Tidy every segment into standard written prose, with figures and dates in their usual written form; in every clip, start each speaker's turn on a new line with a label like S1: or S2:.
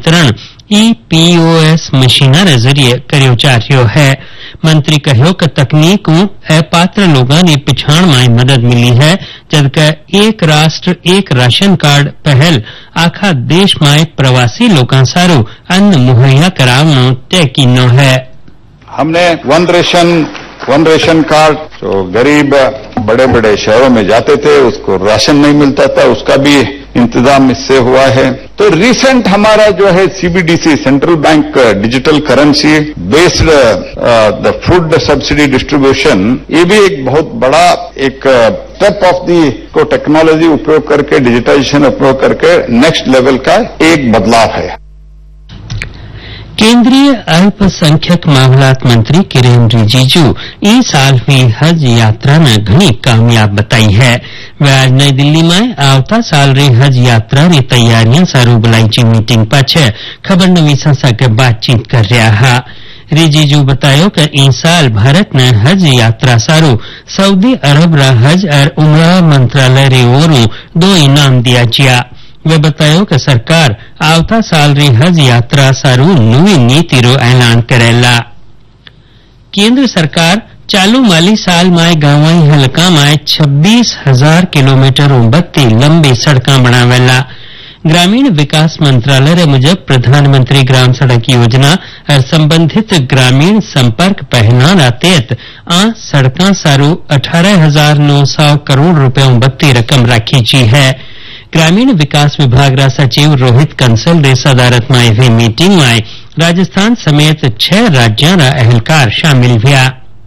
S1: वितरण EPOS मशीना रे जरिए कर्यो जा रह्यो है। मंत्री कह्यो कि तकनीकू अपात्र लोगां नी पिछाण में मदद मिली है, जबकि एक राष्ट्र एक राशन कार्ड पहल आखा देश में प्रवासी लोगां सारू अन्न मुहैया करावनो तय कीनो है।
S2: हमने वन रेशन कार्ड, जो गरीब बड़े बड़े शहरों में जाते थे उसको राशन नहीं मिलता था, उसका भी इंतजाम इससे हुआ है। तो रिसेंट हमारा जो है CBDC central bank digital currency based the food subsidy distribution, ये भी एक बहुत बड़ा एक स्टेप ऑफ दी को टेक्नोलॉजी उपयोग करके, डिजिटाइजेशन उपयोग करके नेक्स्ट लेवल का एक बदलाव है।
S1: केंद्रीय अल्पसंख्यक मामलात मंत्री किरेन रिजिजू इस साल हुई हज यात्रा ने घनी कामयाब बताई है। वे आज नई दिल्ली में आवता साल रे हज यात्रा री तैयारियां सारू बुलाई मीटिंग पाछे खबर नवी संस्था के बातचीत कर रहा है। रिजिजू बतायो कि इस साल भारत ने हज यात्रा सारू सऊदी अरब रा हज और उमरा मंत्रालय रे ओरू 2 इनाम दिया जिया। वे बतायो कि सरकार आवता साल री हज यात्रा सारू नवी नीति रो ऐलान करेला। केंद्र सरकार चालू माली साल में गांवई हलका में 26,000 किलोमीटर बत्ती लंबी सड़कां बनावेला। ग्रामीण विकास मंत्रालय रे मुजब प्रधानमंत्री ग्राम सड़क योजना और संबंधित ग्रामीण संपर्क पहलां तहत आ सड़कां सारू 18,900 करोड़ रुपया बत्ती रकम राखी जी है। ग्रामीण विकास विभाग रा सचिव रोहित कंसल रे सदारत में हुई मीटिंग में राजस्थान समेत 6 राज्यों रा अहलकार शामिल हुआ।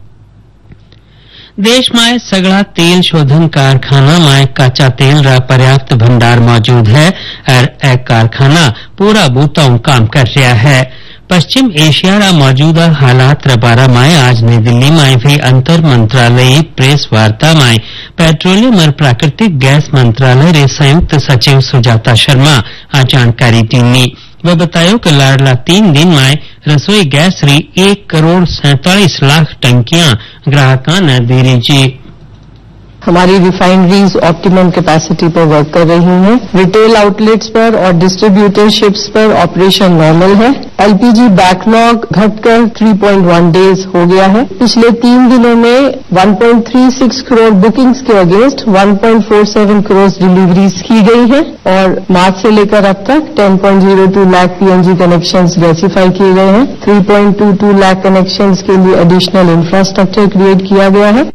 S1: देश में सगड़ा तेल शोधन कारखाना में कच्चा तेल रा पर्याप्त भंडार मौजूद है और एक कारखाना पूरा बूताऊ काम कर रहा है। पश्चिम एशिया रा मौजूदा हालात रे बारे में आज नई दिल्ली में हुई अंतर मंत्रालयी प्रेस वार्ता में पेट्रोलियम और प्राकृतिक गैस मंत्रालय रे संयुक्त सचिव सुजाता शर्मा आ जानकारी दी। वह बतायो कि लाडला 3 दिन में रसोई गैस री 1 करोड़ 47 लाख टंकियां ग्राहकां ने दी रही जी।
S3: हमारी रिफाइनरीज ऑप्टिमम कैपेसिटी पर वर्क कर रही हैं। रिटेल आउटलेट्स पर और डिस्ट्रीब्यूटरशिप्स पर ऑपरेशन नॉर्मल है। LPG बैकलॉग घटकर 3.1 डेज हो गया है। पिछले 3 दिनों में 1.36 करोड़ बुकिंग्स के अगेंस्ट 1.47 करोड़ डिलीवरीज की गई है और मार्च से लेकर अब तक 10.02 लाख PNG कनेक्शंस रेसिफाई किए गए हैं। 3.22 लाख कनेक्शंस के लिए एडिशनल इंफ्रास्ट्रक्चर क्रिएट किया गया है।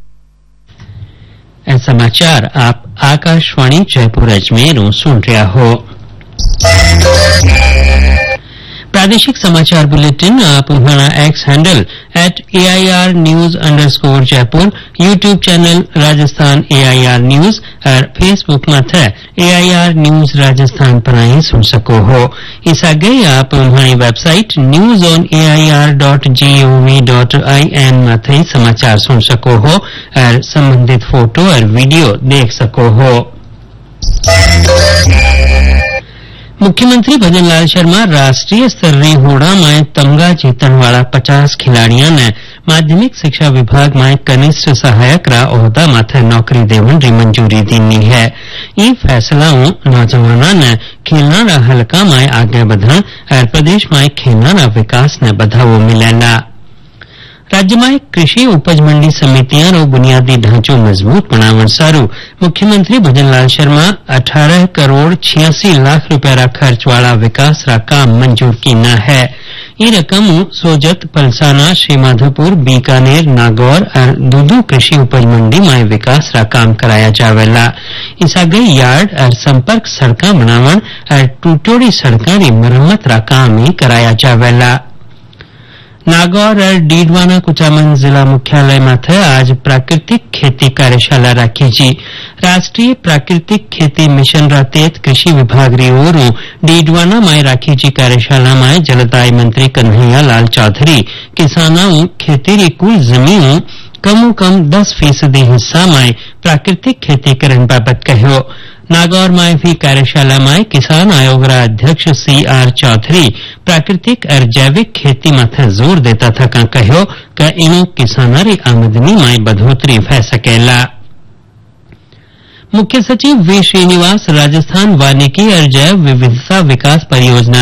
S1: समाचार आप आकाशवाणी जयपुर अजमेर सुन रहा हो। प्रादेशिक समाचार बुलेटिन आप हमारा x handle @AIR News_ Jaipur, YouTube channel Rajasthan AIR news और फेसबुक माथे AIR न्यूज राजस्थान पर ही सुन सको हो। इस आगे आप हमारी वेबसाइट newsonair.gov.in माथे समाचार सुन सको हो और संबंधित फोटो और वीडियो देख सको हो। मुख्यमंत्री भजन लाल शर्मा राष्ट्रीय स्तर री होड़ा में तमगा जीतन वाला 50 खिलाड़ियों ने माध्यमिक शिक्षा विभाग में कनिष्ठ सहायक रा ओहदा माथे नौकरी देवन री मंजूरी दीनी है। ये फैसला नौजवानों ने खेलना रा हल्का में आगे बढ़न और प्रदेश में खेलना रा विकास ने बढ़ावो मिलेला। राज्य में कृषि उपज मंडी समितियां रो बुनियादी ढांचो मजबूत बनावन सारू मुख्यमंत्री भजन लाल शर्मा 18 करोड़ 86 लाख रुपया रा खर्च वाला विकास रा काम मंजूर कीना है। ये रकम सोजत, पलसाना, श्रीमाधोपुर, बीकानेर, नागौर और दूदू कृषि उपज मंडी में विकास रा काम कराया जावेला। इस आगे यार्ड और संपर्क सड़का बनावन और टूटोड़ी सड़का री मरम्मत रा काम ही कराया जावेला। नागौर और डीडवाना कुचामन जिला मुख्यालय माथे आज प्राकृतिक खेती कार्यशाला राखी जी। राष्ट्रीय प्राकृतिक खेती मिशन रा तहत कृषि विभाग री ओरू डीडवाना में राखी जी कार्यशाला में जलदाय मंत्री कन्हैया लाल चौधरी किसानों खेती री कुल जमीन कम 10% हिस्सा में प्राकृतिक खेती करने बाबत कहो। नागौर में भी कार्यशाला में किसान आयोग रा अध्यक्ष CR चौधरी प्राकृतिक और जैविक खेती माथे जोर देता था कहो कि इनो किसानों री आमदनी में बढ़ोतरी हो सकेला। मुख्य सचिव V श्रीनिवास राजस्थान वानिकी और जैव विविधता विकास परियोजना